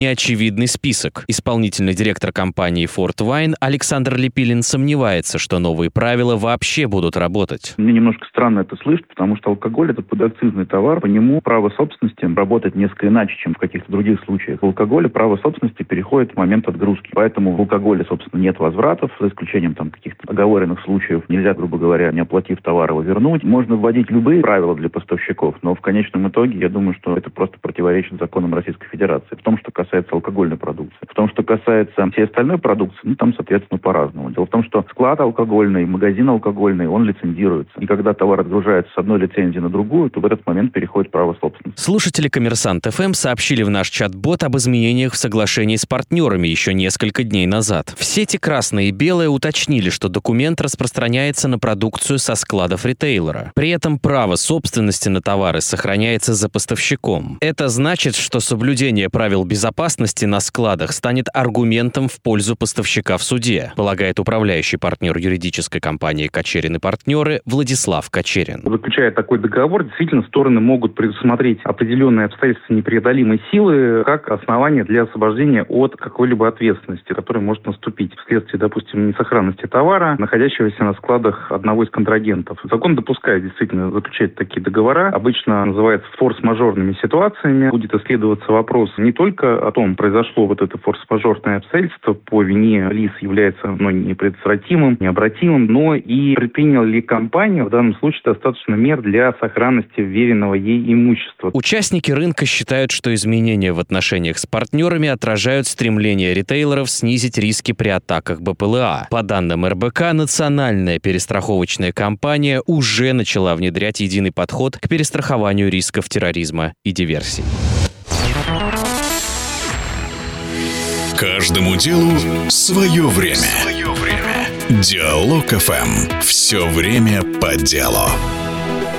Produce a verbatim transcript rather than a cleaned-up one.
неочевидный список. Исполнительный директор компании Fort Wine Александр Лепилин сомневается, что новые правила вообще будут работать. Мне немножко странно это слышать, потому что алкоголь – это подакцизный товар. По нему право собственности работает несколько иначе, чем в каких-то других случаях. В алкоголе право собственности переходит в момент отгрузки. Поэтому в алкоголе, собственно, нет возвратов, за исключением там каких-то оговоренных случаев. Нельзя, грубо говоря, не оплатив товар, его вернуть. Можно вводить любые правила для поставщиков, но в конечном итоге я думаю, что это просто противоречит законам Российской Федерации. В том, что касается алкогольной продукции. В том, что касается всей остальной продукции, ну, там, соответственно, по-разному. Дело в том, что склад алкогольный, магазин алкогольный, он лицензируется. И когда товар отгружается с одной лицензии на другую, то в этот момент переходит право собственности. Слушатели «Коммерсант эф эм» сообщили в наш чат-бот об изменениях в соглашении с партнерами еще несколько дней назад. В сети «Красное и белое» уточнили, что документ распространяется на продукцию со складов ритейлера. При этом право собственности на товары сохраняется за поставщиком. Это значит, что соблюдение правил безопасности на складах станет аргументом в пользу поставщика в суде, полагает управляющий партнер юридической компании «Кочерин и партнеры» Владислав Кочерин. Заключая такой договор, действительно, стороны могут предусмотреть определенные обстоятельства непреодолимой силы как основание для освобождения от какой-либо ответственности, которая может наступить вследствие, допустим, несохранности товара, находящегося на складах одного из контрагентов. Закон допускает действительно заключать такие договора. Обычно называется форс-мажорными ситуациями. Будет исследоваться вопрос не только о том, произошло вот это форс-мажорное обстоятельство по вине лиц является ну, непредотвратимым, необратимым, но и предприняла ли компания в данном случае достаточно мер для сохранности вверенного ей имущества. Участники рынка считают, что изменения в отношениях с партнерами отражают стремление ритейлеров снизить риски при атаках бэ пэ эл а. По данным эр бэ ка, национальная перестраховочная компания уже начала внедрять единый подход к перестрахованию рисков терроризма и диверсий. Каждому делу свое время. Свое время. Диалог эф эм. Все время по делу.